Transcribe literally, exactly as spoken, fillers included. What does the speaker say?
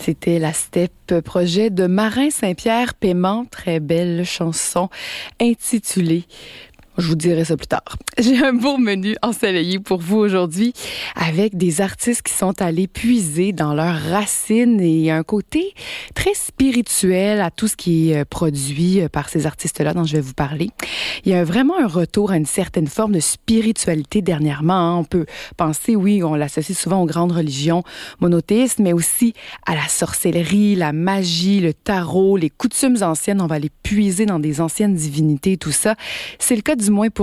C'était la Steppe, projet de Marin Saint-Pierre Paiement. Très belle chanson intitulée. Je vous dirai ça plus tard. J'ai un beau menu ensoleillé pour vous aujourd'hui avec des artistes qui sont allés puiser dans leurs racines et un côté très spirituel à tout ce qui est produit par ces artistes-là dont je vais vous parler. Il y a vraiment un retour à une certaine forme de spiritualité dernièrement. Hein. On peut penser, oui, on l'associe souvent aux grandes religions monothéistes, mais aussi à la sorcellerie, la magie, le tarot, les coutumes anciennes. On va aller puiser dans des anciennes divinités, tout ça. C'est le cas du moins pour